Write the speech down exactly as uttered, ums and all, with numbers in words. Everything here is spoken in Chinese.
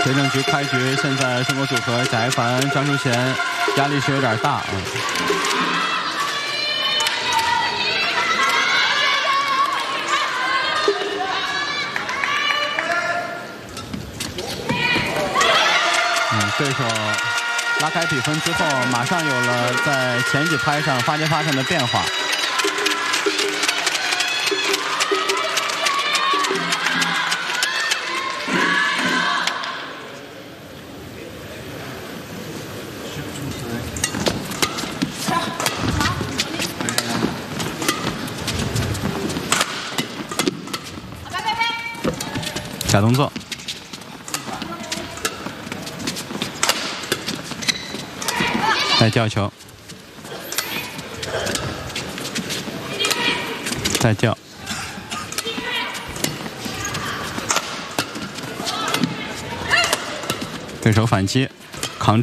决胜局开局，现在中国组合贾一凡、张淑贤压力是有点大啊。嗯，对手拉开比分之后，马上有了在前几拍上发接发上的变化。 假动作，再吊球，再吊，对手反击。